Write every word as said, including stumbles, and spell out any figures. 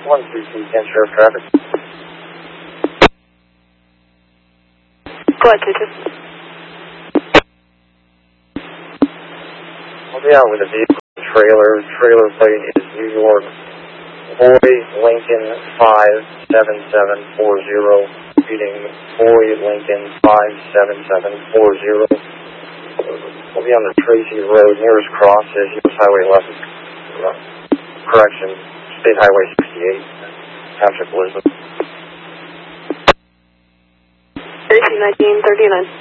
one three two ten Sheriff traffic. Go ahead, two two. I'll be out with a vehicle trailer. Trailer plate is New York Boy Lincoln five seven seven four zero. Reading Boy Lincoln five seven seven four zero. We'll be on the Tracy Road, nearest cross is U S Highway eleven. Uh, correction, State Highway sixty-eight, Township Elizabeth. thirteen nineteen thirty-nine.